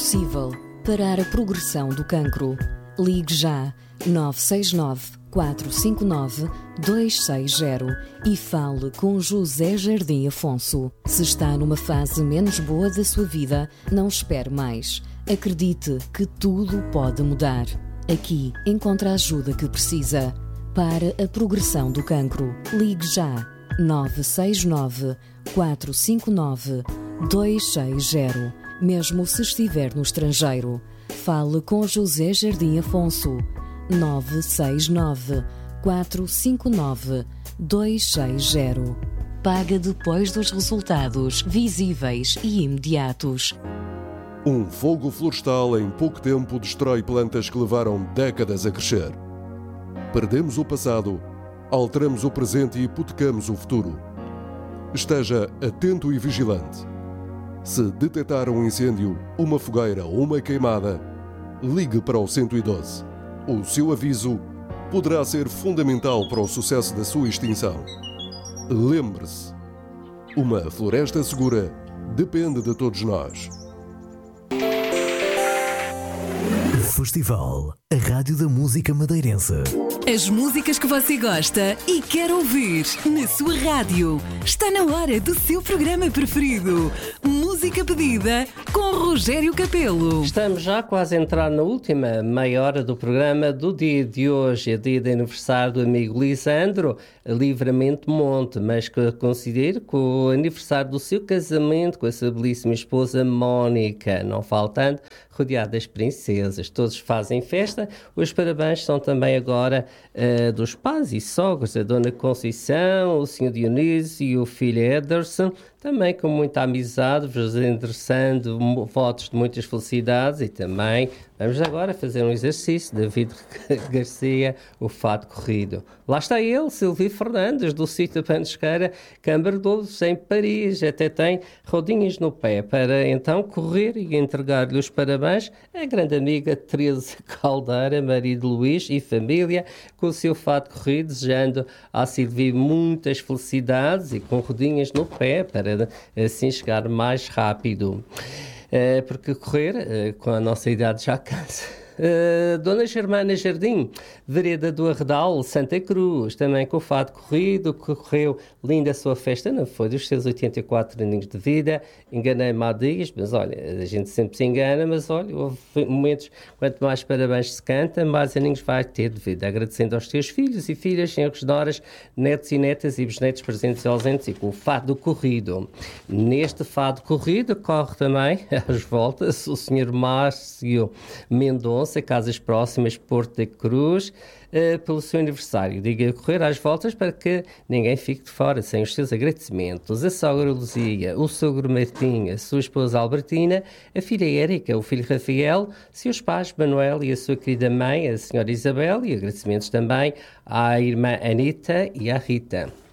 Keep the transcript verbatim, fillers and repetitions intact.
possível parar a progressão do cancro. Ligue já nove seis nove, quatro cinco nove, dois seis zero e fale com José Jardim Afonso. Se está numa fase menos boa da sua vida, não espere mais. Acredite que tudo pode mudar. Aqui encontra a ajuda que precisa. Para a progressão do cancro, ligue já nove seis nove, quatro cinco nove, dois seis zero. Mesmo se estiver no estrangeiro, fale com José Jardim Afonso. nove seis nove, quatro cinco nove, dois seis zero. Paga depois dos resultados visíveis e imediatos. Um fogo florestal em pouco tempo destrói plantas que levaram décadas a crescer. Perdemos o passado, alteramos o presente e hipotecamos o futuro. Esteja atento e vigilante. Se detectar um incêndio, uma fogueira ou uma queimada, ligue para o cento e doze. O seu aviso poderá ser fundamental para o sucesso da sua extinção. Lembre-se, uma floresta segura depende de todos nós. Festival, a Rádio da Música Madeirense. As músicas que você gosta e quer ouvir na sua rádio. Está na hora do seu programa preferido. Música pedida com Rogério Capelo. Estamos já quase a entrar na última meia hora do programa do dia de hoje. É dia de aniversário do amigo Lisandro Livramento Monte, mas que considero que o aniversário do seu casamento com a sua belíssima esposa Mónica, não faltando, rodeado das princesas. Todos fazem festa. Os parabéns são também agora uh, dos pais e sogros, a Dona Conceição, o senhor Dionísio e o filho Ederson, também com muita amizade, vos endereçando votos de muitas felicidades e também vamos agora fazer um exercício. David Garcia, o fado corrido. Lá está ele, Silvio Fernandes, do sítio Panesqueira, Câmara de Ouros, em Paris. Até tem rodinhas no pé para então correr e entregar-lhe os parabéns à grande amiga Teresa Caldeira, marido Luís e família, com o seu fado corrido, desejando à Silvia muitas felicidades e com rodinhas no pé para assim chegar mais rápido. Uh, porque correr, uh, com a nossa idade, já cansa. Uh, Dona Germana Jardim, Vereda do Arredal, Santa Cruz, também com o fado corrido, que correu linda a sua festa, não foi? Dos seus oitenta e quatro aninhos de vida, enganei-me há dias, mas olha, a gente sempre se engana, mas olha, houve momentos, quanto mais parabéns se canta, mais aninhos vai ter de vida. Agradecendo aos teus filhos e filhas, senhores noras, netos e netas e bisnetos presentes e ausentes, e com o fado corrido. Neste fado corrido corre também, às voltas, o senhor Márcio Mendonça, Casas Próximas, Porto da Cruz, uh, pelo seu aniversário. Diga a correr às voltas para que ninguém fique de fora sem os seus agradecimentos. A sogra Luzia, o sogro Martim, a sua esposa Albertina, a filha Érica, o filho Rafael, seus pais Manuel e a sua querida mãe, a senhora Isabel, e agradecimentos também à irmã Anita e à Rita.